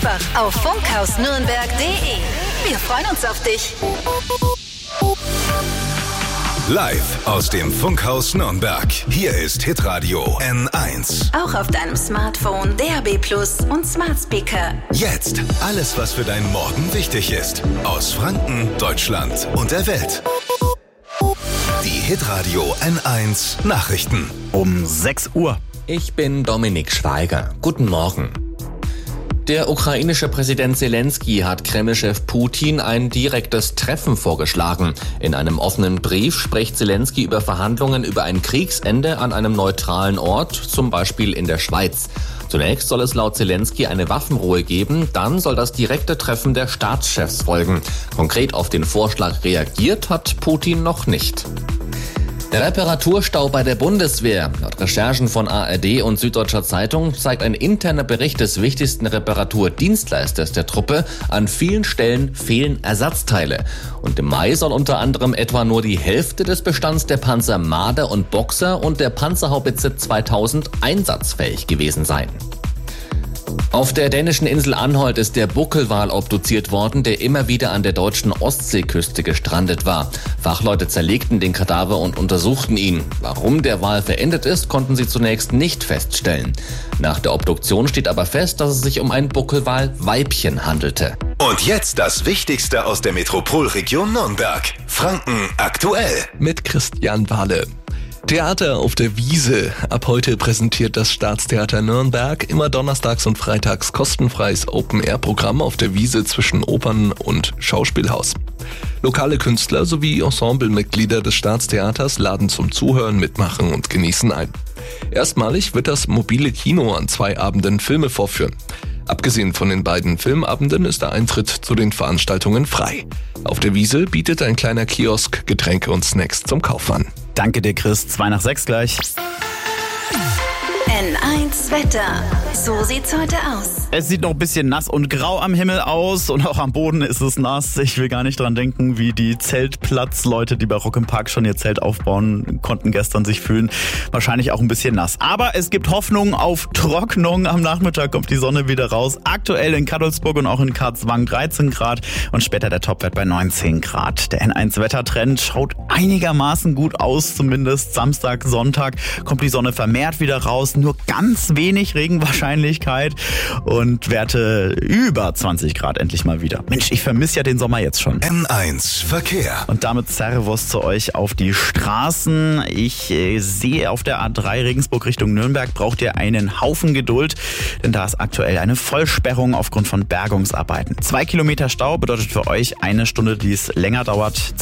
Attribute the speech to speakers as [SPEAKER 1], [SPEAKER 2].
[SPEAKER 1] einfach auf funkhausnürnberg.de. Wir freuen uns auf dich.
[SPEAKER 2] Live aus dem Funkhaus Nürnberg. Hier ist Hitradio N1.
[SPEAKER 1] Auch auf deinem Smartphone, DAB+ und Smart Speaker.
[SPEAKER 2] Jetzt alles, was für deinen Morgen wichtig ist. Aus Franken, Deutschland und der Welt. Die Hitradio N1 Nachrichten.
[SPEAKER 3] Um 6 Uhr.
[SPEAKER 4] Ich bin Dominik Schweiger. Guten Morgen. Der ukrainische Präsident Zelensky hat Kreml-Chef Putin ein direktes Treffen vorgeschlagen. In einem offenen Brief spricht Zelensky über Verhandlungen über ein Kriegsende an einem neutralen Ort, zum Beispiel in der Schweiz. Zunächst soll es laut Zelensky eine Waffenruhe geben, dann soll das direkte Treffen der Staatschefs folgen. Konkret auf den Vorschlag reagiert hat Putin noch nicht. Der Reparaturstau bei der Bundeswehr. Laut Recherchen von ARD und Süddeutscher Zeitung zeigt ein interner Bericht des wichtigsten Reparaturdienstleisters der Truppe, an vielen Stellen fehlen Ersatzteile. Und im Mai soll unter anderem etwa nur die Hälfte des Bestands der Panzer Marder und Boxer und der Panzerhaubitze 2000 einsatzfähig gewesen sein. Auf der dänischen Insel Anholt ist der Buckelwal obduziert worden, der immer wieder an der deutschen Ostseeküste gestrandet war. Fachleute zerlegten den Kadaver und untersuchten ihn. Warum der Wal verendet ist, konnten sie zunächst nicht feststellen. Nach der Obduktion steht aber fest, dass es sich um ein Buckelwal-Weibchen handelte.
[SPEAKER 2] Und jetzt das Wichtigste aus der Metropolregion Nürnberg. Franken aktuell.
[SPEAKER 5] Mit Christian Wahle. Theater auf der Wiese. Ab heute präsentiert das Staatstheater Nürnberg immer donnerstags und freitags kostenfreies Open-Air-Programm auf der Wiese zwischen Opern- und Schauspielhaus. Lokale Künstler sowie Ensemblemitglieder des Staatstheaters laden zum Zuhören, Mitmachen und Genießen ein. Erstmalig wird das mobile Kino an 2 Abenden Filme vorführen. Abgesehen von den beiden Filmabenden ist der Eintritt zu den Veranstaltungen frei. Auf der Wiese bietet ein kleiner Kiosk Getränke und Snacks zum Kauf an.
[SPEAKER 3] Danke dir, Chris. 5:06 gleich.
[SPEAKER 1] N1 Wetter. So sieht's heute aus.
[SPEAKER 3] Es sieht noch ein bisschen nass und grau am Himmel aus und auch am Boden ist es nass. Ich will gar nicht dran denken, wie die Zeltplatzleute, die bei Rock im Park schon ihr Zelt aufbauen, konnten gestern sich fühlen. Wahrscheinlich auch ein bisschen nass. Aber es gibt Hoffnung auf Trocknung. Am Nachmittag kommt die Sonne wieder raus. Aktuell in Kadolsburg und auch in Karzwang 13 Grad und später der Topwert bei 19 Grad. Der N1-Wettertrend schaut einigermaßen gut aus, zumindest Samstag, Sonntag kommt die Sonne vermehrt wieder raus. Nur ganz wenig Regenwahrscheinlichkeit und Werte über 20 Grad endlich mal wieder. Mensch, ich vermisse ja den Sommer jetzt schon.
[SPEAKER 2] N1 Verkehr.
[SPEAKER 3] Und damit Servus zu euch auf die Straßen. Ich sehe auf der A3 Regensburg Richtung Nürnberg braucht ihr einen Haufen Geduld, denn da ist aktuell eine Vollsperrung aufgrund von Bergungsarbeiten. 2 Kilometer Stau bedeutet für euch 1 Stunde, die es länger dauert.